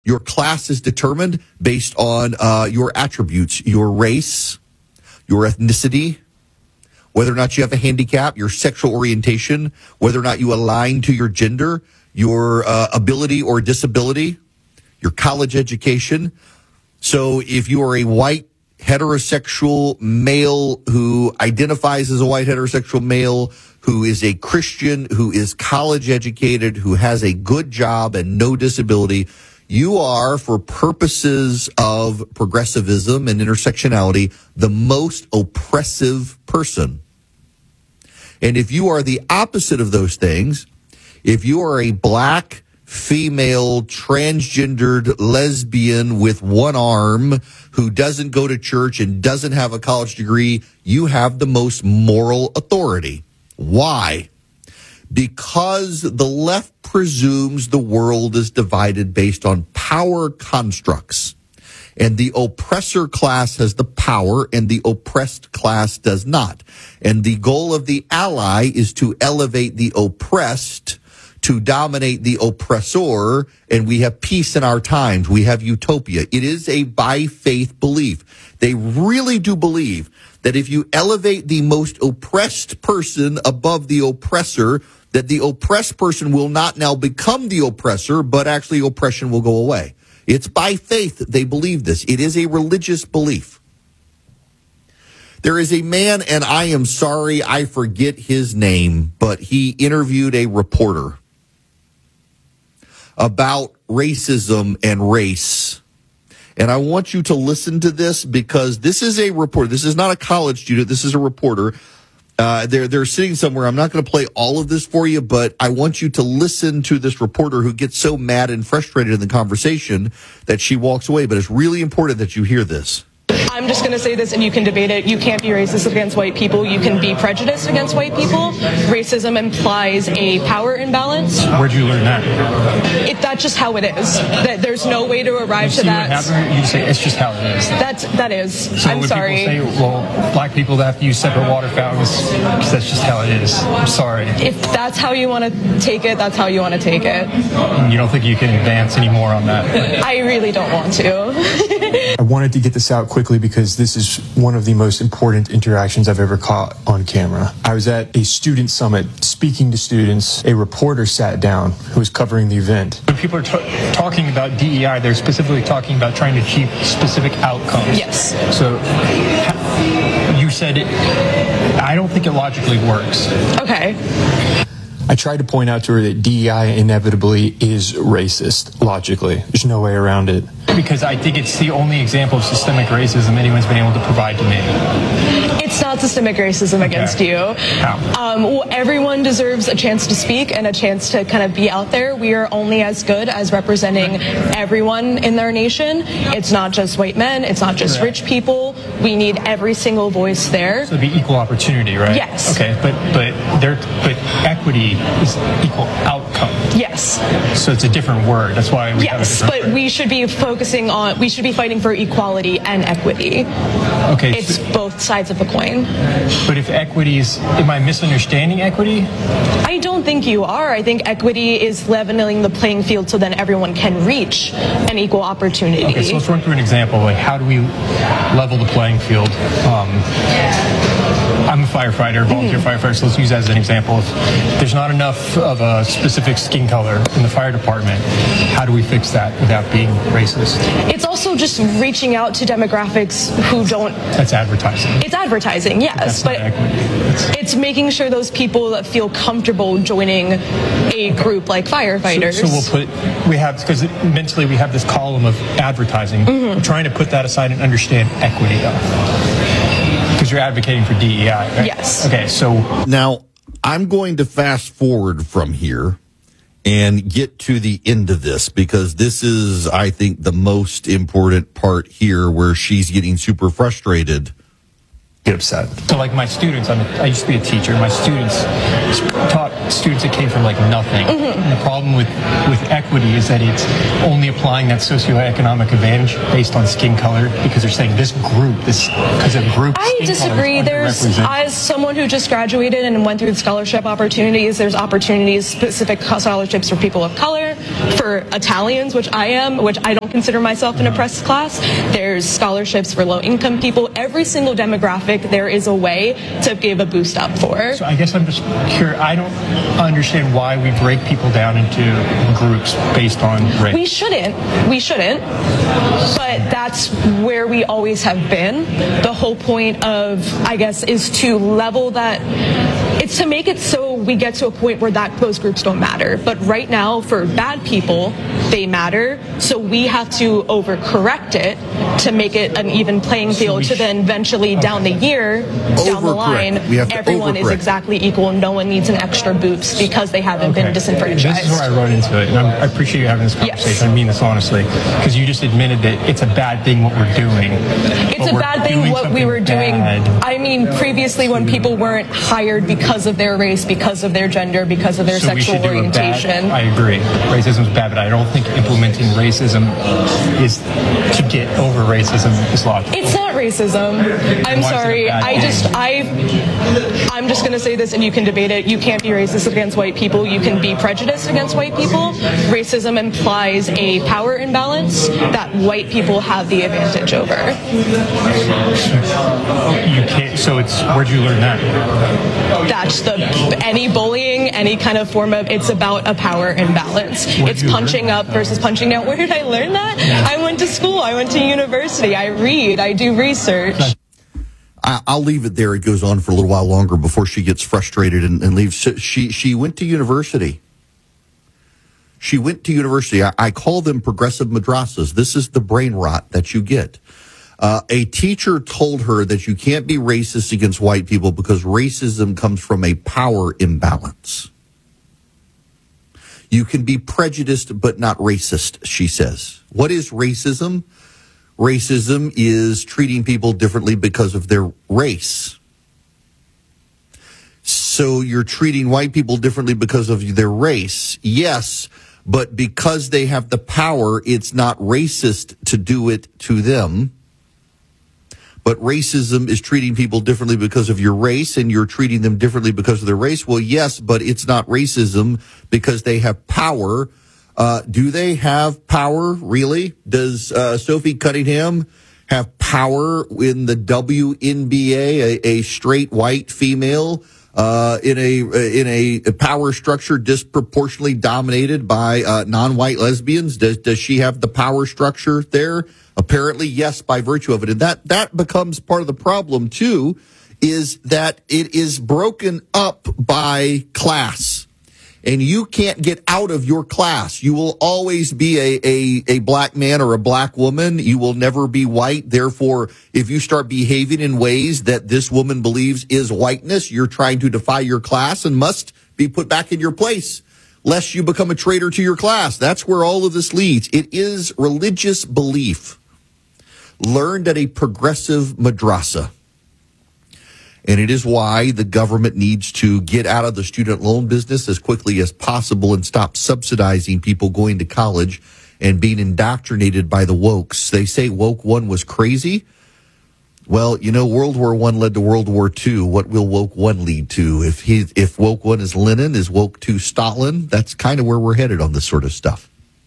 Your class is determined based on your attributes, your race, your ethnicity, whether or not you have a handicap, your sexual orientation, whether or not you align to your gender, your ability or disability, your college education. So if you are a white heterosexual male who identifies as a white heterosexual male, who is a Christian, who is college educated, who has a good job and no disability, you are, for purposes of progressivism and intersectionality, the most oppressive person. And if you are the opposite of those things, if you are a black, female, transgendered lesbian with one arm who doesn't go to church and doesn't have a college degree, you have the most moral authority. Why? Because the left presumes the world is divided based on power constructs. And the oppressor class has the power and the oppressed class does not. And the goal of the ally is to elevate the oppressed to dominate the oppressor, and we have peace in our times. We have utopia. It is a by faith belief. They really do believe that if you elevate the most oppressed person above the oppressor, that the oppressed person will not now become the oppressor, but actually oppression will go away. It's by faith that they believe this. It is a religious belief. There is a man, and I am sorry I forget his name, but he interviewed a reporter about racism and race. And I want you to listen to this because this is a reporter. This is not a college student. This is a reporter. They're sitting somewhere. I'm not going to play all of this for you, but I want you to listen to this reporter who gets so mad and frustrated in the conversation that she walks away. But it's really important that you hear this. I'm just going to say this, and you can debate it. You can't be racist against white people. You can be prejudiced against white people. Racism implies a power imbalance. Where'd you learn that? That's just how it is. That there's no way to arrive to that. You say it's just how it is. That is. So I'm when sorry. People say, well, black people have to use separate water fountains, because that's just how it is. I'm sorry. If that's how you want to take it, that's how you want to take it. You don't think you can advance any more on that? I really don't want to. I wanted to get this out quickly because this is one of the most important interactions I've ever caught on camera. I was at a student summit speaking to students. A reporter sat down who was covering the event. When people are talking about DEI, they're specifically talking about trying to achieve specific outcomes. Yes. So you said it. I don't think it logically works. Okay. I tried to point out to her that DEI inevitably is racist, logically. There's no way around it. Because I think it's the only example of systemic racism anyone's been able to provide to me. It's not systemic racism against you. How? Well, everyone deserves a chance to speak and a chance to kind of be out there. We are only as good as representing everyone in their nation. It's not just white men. It's not just rich people. We need every single voice there. So it'd be equal opportunity, right? Yes. Okay, but equity is equal outcome. Yes. So it's a different word. That's why we have a different but word. we should be fighting for equality and equity. Okay. It's both sides of the coin. But if equity is, am I misunderstanding equity? I don't think you are. I think equity is leveling the playing field so then everyone can reach an equal opportunity. Okay, so let's run through an example. Like, how do we level the playing field? I'm a firefighter, volunteer firefighter, so let's use that as an example. If there's not enough of a specific skin color in the fire department, how do we fix that without being racist? It's also just reaching out to demographics who don't... That's advertising. It's advertising, yes. But that's not equity. It's making sure those people that feel comfortable joining a group like firefighters. So because mentally we have this column of advertising. We're trying to put that aside and understand equity, because you're advocating for DEI, right? Yes. Okay, so Now, I'm going to fast forward from here and get to the end of this because this is, I think, the most important part here where she's getting super frustrated. Get upset. So like my students, I used to be a teacher. My students taught students that came from like nothing. And the problem with equity is that it's only applying that socioeconomic advantage based on skin color because they're saying this group, because a group. I disagree. As someone who just graduated and went through the scholarship opportunities, there's opportunities, specific scholarships for people of color, for Italians, which I am, which I don't consider myself an oppressed class. There's scholarships for low-income people. Every single demographic, there is a way to give a boost up for. So I guess I'm just curious. I don't understand why we break people down into groups based on race. We shouldn't. But that's where we always have been. The whole point of, I guess, is to level that. It's to make it so we get to a point where those groups don't matter. But right now, for bad people, they matter. So we have to overcorrect it to make it an even playing field. So then eventually down the line, everyone is exactly equal. No one needs an extra boost because they haven't been disenfranchised. This is where I run into it, and I appreciate you having this conversation. Yes. I mean this honestly, because you just admitted that it's a bad thing what we're doing. It's a bad thing what we were doing. I mean, previously when people weren't hired because of their race, because of their gender, because of their sexual orientation. I agree. Racism is bad, but I don't think implementing racism is to get over racism is logical. It's not racism. I'm sorry. I'm just going to say this, and you can debate it. You can't be racist against white people. You can be prejudiced against white people. Racism implies a power imbalance that white people have the advantage over. You can't. So where'd you learn that? That's any bullying, any kind of form of, it's about a power imbalance. It's punching up versus punching down. Where did I learn that? I went to school. I went to university. I read. I do research. I'll leave it there. It goes on for a little while longer before she gets frustrated and leaves. She went to university. She went to university. I call them progressive madrasas. This is the brain rot that you get. A teacher told her that you can't be racist against white people because racism comes from a power imbalance. You can be prejudiced but not racist, she says. What is racism? Racism is treating people differently because of their race. So you're treating white people differently because of their race. Yes, but because they have the power, it's not racist to do it to them. But racism is treating people differently because of your race, and you're treating them differently because of their race. Well, yes, but it's not racism because they have power. Do they have power, really? Does Sophie Cunningham have power in the WNBA, a straight white female in a power structure disproportionately dominated by non-white lesbians? Does she have the power structure there? Apparently, yes, by virtue of it. And that becomes part of the problem, too, is that it is broken up by class. And you can't get out of your class. You will always be a black man or a black woman. You will never be white. Therefore, if you start behaving in ways that this woman believes is whiteness, you're trying to defy your class and must be put back in your place, lest you become a traitor to your class. That's where all of this leads. It is religious belief learned at a progressive madrasa. And it is why the government needs to get out of the student loan business as quickly as possible and stop subsidizing people going to college and being indoctrinated by the wokes. They say woke one was crazy. Well, you know, World War I led to World War II. What will woke one lead to? If woke one is Lenin, is woke two Stalin? That's kind of where we're headed on this sort of stuff.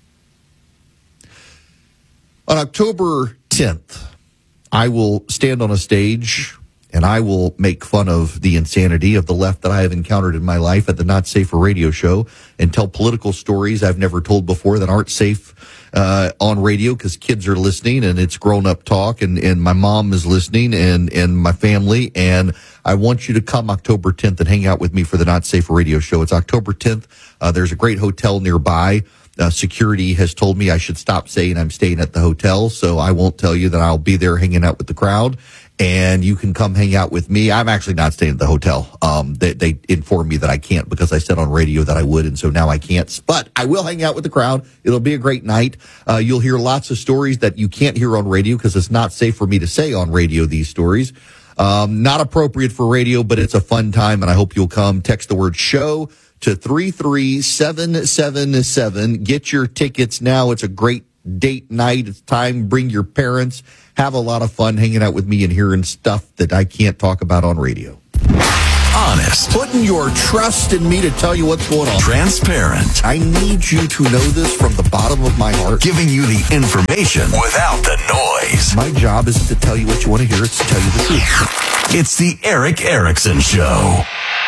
On October 10th, I will stand on a stage and I will make fun of the insanity of the left that I have encountered in my life at the Not Safe for Radio show and tell political stories I've never told before that aren't safe on radio because kids are listening and it's grown-up talk and my mom is listening and my family. And I want you to come October 10th and hang out with me for the Not Safe for Radio show. It's October 10th. There's a great hotel nearby. Security has told me I should stop saying I'm staying at the hotel, so I won't tell you that I'll be there hanging out with the crowd. And you can come hang out with me. I'm actually not staying at the hotel. They informed me that I can't because I said on radio that I would, and so now I can't. But I will hang out with the crowd. It'll be a great night. You'll hear lots of stories that you can't hear on radio because it's not safe for me to say on radio these stories. Not appropriate for radio, but it's a fun time, and I hope you'll come. Text the word show to 33777. Get your tickets now. It's a great date night. It's time. Bring your parents. Have a lot of fun hanging out with me and hearing stuff that I can't talk about on radio. Honest. Putting your trust in me to tell you what's going on. Transparent. I need you to know this from the bottom of my heart. Giving you the information without the noise. My job isn't to tell you what you want to hear, it's to tell you the truth. It's the Eric Erickson Show.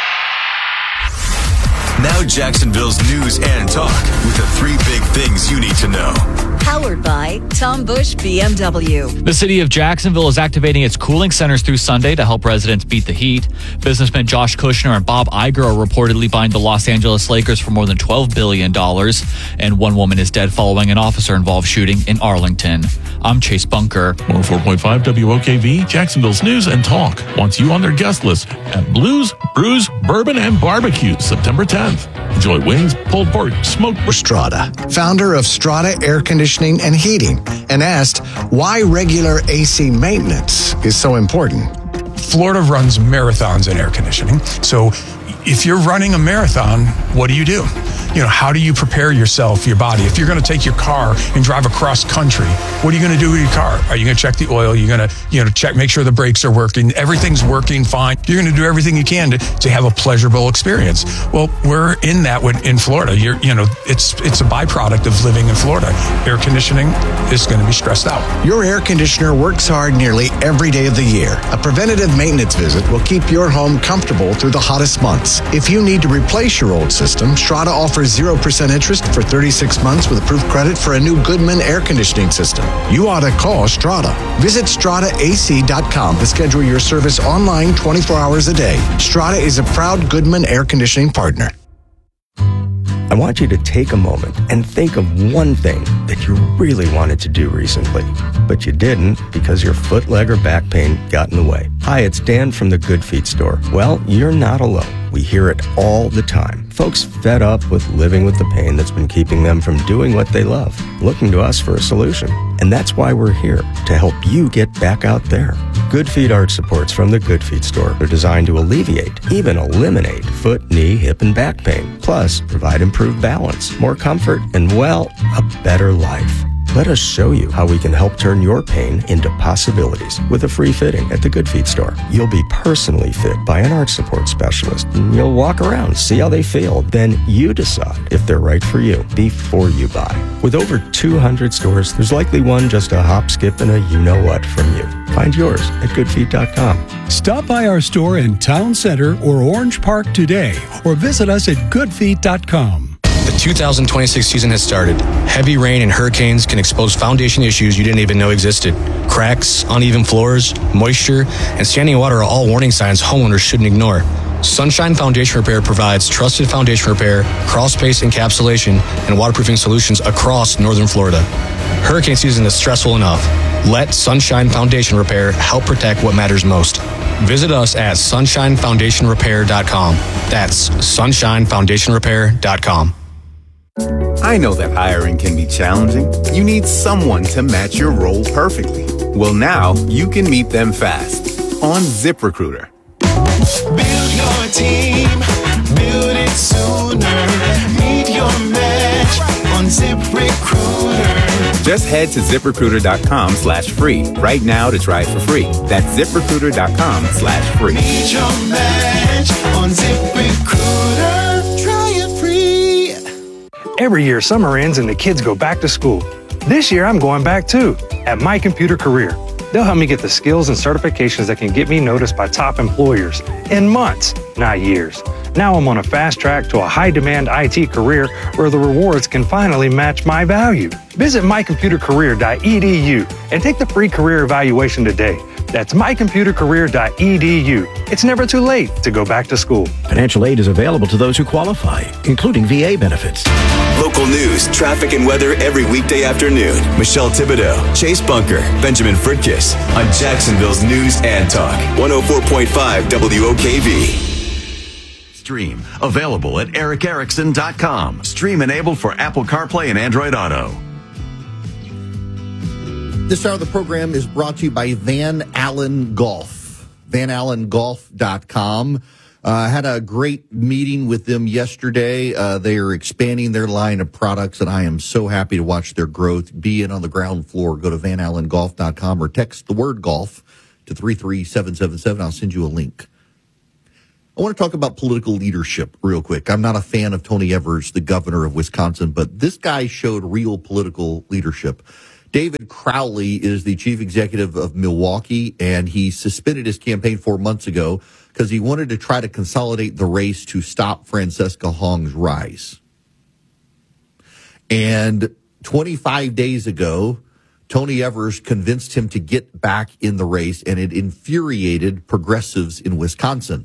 Now Jacksonville's news and talk with the 3 big things you need to know. Powered by Tom Bush BMW. The city of Jacksonville is activating its cooling centers through Sunday to help residents beat the heat. Businessmen Josh Kushner and Bob Iger are reportedly buying the Los Angeles Lakers for more than $12 billion. And one woman is dead following an officer-involved shooting in Arlington. I'm Chase Bunker. 104.5 WOKV, Jacksonville's news and talk wants you on their guest list at Blues, Brews, Bourbon, and Barbecue, September 10th. Enjoy wings, pulled pork, smoked... Strata, founder of Strata Air Conditioning and Heating, and asked why regular AC maintenance is so important. Florida runs marathons in air conditioning. So if you're running a marathon, what do? How do you prepare yourself, your body? If you're going to take your car and drive across country, what are you going to do with your car? Are you going to check the oil? You're going to, check, make sure the brakes are working. Everything's working fine. You're going to do everything you can to have a pleasurable experience. Well, we're in that in Florida. It's a byproduct of living in Florida. Air conditioning is going to be stressed out. Your air conditioner works hard nearly every day of the year. A preventative maintenance visit will keep your home comfortable through the hottest months. If you need to replace your old system, Strata offers 0% interest for 36 months with approved credit for a new Goodman air conditioning system. You ought to call Strata. Visit StrataAC.com to schedule your service online 24 hours a day. Strata is a proud Goodman air conditioning partner. I want you to take a moment and think of one thing that you really wanted to do recently, but you didn't because your foot, leg, or back pain got in the way. Hi, it's Dan from the Good Feet store. Well, you're not alone. We hear it all the time. Folks fed up with living with the pain that's been keeping them from doing what they love, looking to us for a solution. And that's why we're here, to help you get back out there. Good Feet arch supports from the Good Feet store are designed to alleviate, even eliminate, foot, knee, hip, and back pain. Plus, provide improved balance, more comfort, and, well, a better life. Let us show you how we can help turn your pain into possibilities with a free fitting at the Good Feet store. You'll be personally fit by an arch support specialist, and you'll walk around, see how they feel. Then you decide if they're right for you before you buy. With over 200 stores, there's likely one just a hop, skip, and a you-know-what from you. Find yours at goodfeet.com. Stop by our store in Town Center or Orange Park today, or visit us at goodfeet.com. The 2026 season has started. Heavy rain and hurricanes can expose foundation issues you didn't even know existed. Cracks, uneven floors, moisture, and standing water are all warning signs homeowners shouldn't ignore. Sunshine Foundation Repair provides trusted foundation repair, crawl space encapsulation, and waterproofing solutions across northern Florida. Hurricane season is stressful enough. Let Sunshine Foundation Repair help protect what matters most. Visit us at sunshinefoundationrepair.com. That's sunshinefoundationrepair.com. I know that hiring can be challenging. You need someone to match your role perfectly. Well, now you can meet them fast on ZipRecruiter. Build your team, build it sooner. Meet your match on ZipRecruiter. Just head to ZipRecruiter.com/free right now to try it for free. That's ZipRecruiter.com/free. Meet your match on ZipRecruiter. Try it free. Every year, summer ends and the kids go back to school. This year, I'm going back too, at My Computer Career. They'll help me get the skills and certifications that can get me noticed by top employers in months, not years. Now I'm on a fast track to a high-demand IT career where the rewards can finally match my value. Visit mycomputercareer.edu and take the free career evaluation today. That's mycomputercareer.edu. It's never too late to go back to school. Financial aid is available to those who qualify, including VA benefits. Local news, traffic, and weather every weekday afternoon. Michelle Thibodeau, Chase Bunker, Benjamin Fritkiss on Jacksonville's News and Talk. 104.5 WOKV. Stream available at ericerickson.com. Stream enabled for Apple CarPlay and Android Auto. This hour of the program is brought to you by Van Allen Golf. VanAllenGolf.com. Had a great meeting with them yesterday. They are expanding their line of products, and I am so happy to watch their growth. Be in on the ground floor. Go to VanAllenGolf.com or text the word golf to 33777. I'll send you a link. I want to talk about political leadership real quick. I'm not a fan of Tony Evers, the governor of Wisconsin, but this guy showed real political leadership. David Crowley is the chief executive of Milwaukee, and he suspended his campaign 4 months ago because he wanted to try to consolidate the race to stop Francesca Hong's rise. And 25 days ago, Tony Evers convinced him to get back in the race, and it infuriated progressives in Wisconsin.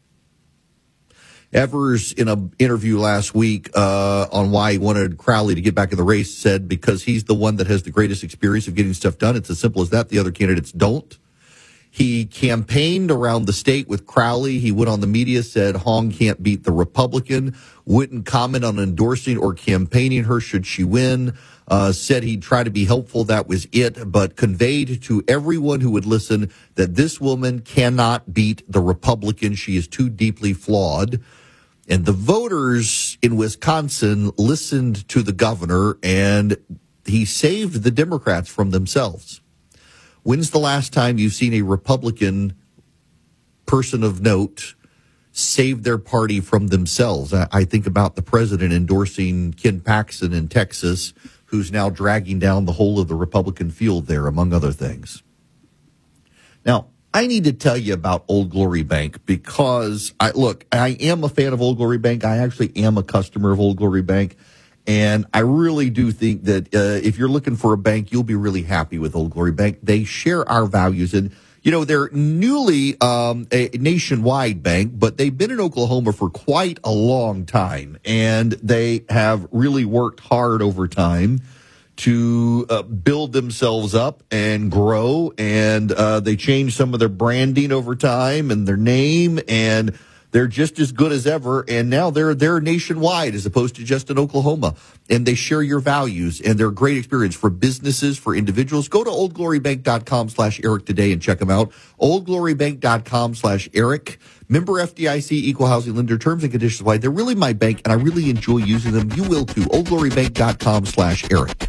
Evers, in an interview last week on why he wanted Crowley to get back in the race, said because he's the one that has the greatest experience of getting stuff done. It's as simple as that. The other candidates don't. He campaigned around the state with Crowley. He went on the media, said Hong can't beat the Republican, wouldn't comment on endorsing or campaigning her should she win, said he'd try to be helpful. That was it, but conveyed to everyone who would listen that this woman cannot beat the Republican. She is too deeply flawed. And the voters in Wisconsin listened to the governor, and he saved the Democrats from themselves. When's the last time you've seen a Republican person of note save their party from themselves? I think about the president endorsing Ken Paxton in Texas, who's now dragging down the whole of the Republican field there, among other things. Now, I need to tell you about Old Glory Bank because, I am a fan of Old Glory Bank. I actually am a customer of Old Glory Bank. And I really do think that if you're looking for a bank, you'll be really happy with Old Glory Bank. They share our values. And, they're newly a nationwide bank, but they've been in Oklahoma for quite a long time. And they have really worked hard over time to build themselves up and grow. And they changed some of their branding over time and their name, and they're just as good as ever. And now they're nationwide as opposed to just in Oklahoma. And they share your values, and they're a great experience for businesses, for individuals. Go to oldglorybank.com/Eric today and check them out. oldglorybank.com/Eric. Member FDIC, equal housing lender, terms and conditions apply. They're really my bank, and I really enjoy using them. You will too. oldglorybank.com/Eric.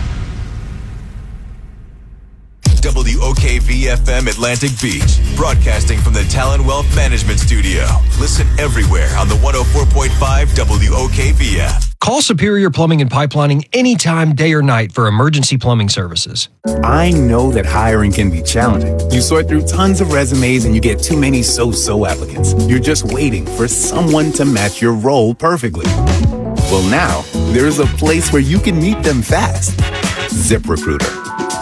WOKV-FM Atlantic Beach, broadcasting from the Talon Wealth Management Studio. Listen everywhere on the 104.5 WOKV app. Call Superior Plumbing and Pipelining anytime, day or night, for emergency plumbing services. I know that hiring can be challenging. You sort through tons of resumes and you get too many so-so applicants. You're just waiting for someone to match your role perfectly. Well, now, there's a place where you can meet them fast. ZipRecruiter.